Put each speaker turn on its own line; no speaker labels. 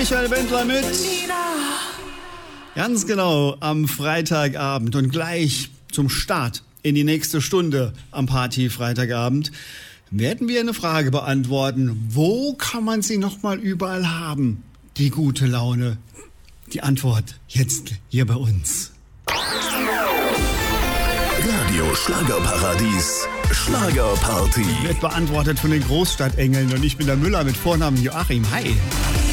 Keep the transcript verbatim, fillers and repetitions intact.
Michael Wendler mit ganz genau am Freitagabend und gleich zum Start in die nächste Stunde am Party Freitagabend werden wir eine Frage beantworten. Wo kann man sie nochmal überall haben? Die gute Laune. Die Antwort jetzt hier bei uns.
Radio Schlagerparadies. Schlagerparty.
Wird beantwortet von den Großstadtengeln und ich bin der Müller mit Vornamen Joachim. Hi.